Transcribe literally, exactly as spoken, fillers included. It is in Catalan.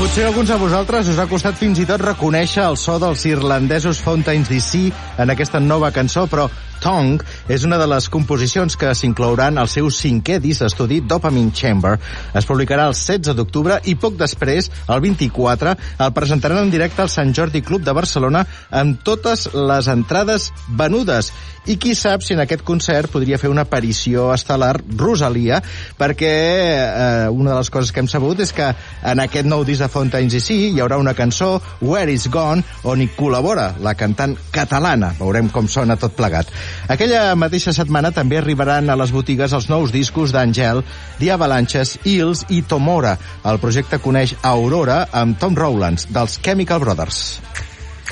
Potser alguns de vosaltres us ha costat fins i tot reconèixer el so dels irlandesos Fountains D C en aquesta nova cançó, però Tongue és una de les composicions que s'inclouran al seu cinquè disc d'estudi Dopamine Chamber. Es publicarà el setze d'octubre i poc després, el vint-i-quatre, el presentaran en directe al Sant Jordi Club de Barcelona amb totes les entrades venudes. I qui sap si en aquest concert podria fer una aparició estel·lar Rosalia, perquè eh, una de les coses que hem sabut és que en aquest nou disc de Fountains D C hi haurà una cançó, Where Is Gone, on hi col·labora la cantant catalana. Veurem com sona tot plegat. Aquella mateixa setmana també arribaran a les botigues els nous discos d'Angel, The Avalanches, Hills i Tomora. El projecte coneix Aurora amb Tom Rowlands, dels Chemical Brothers.